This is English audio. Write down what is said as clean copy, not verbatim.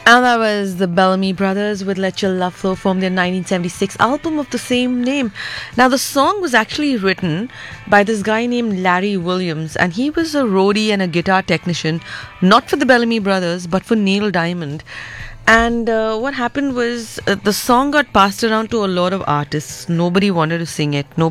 And that was the Bellamy Brothers with Let Your Love Flow from their 1976 album of the same name. Now, the song was actually written by this guy named Larry Williams, and he was a roadie and a guitar technician, not for the Bellamy Brothers, but for Neil Diamond. And what happened was the song got passed around to a lot of artists. Nobody wanted to sing it. Nobody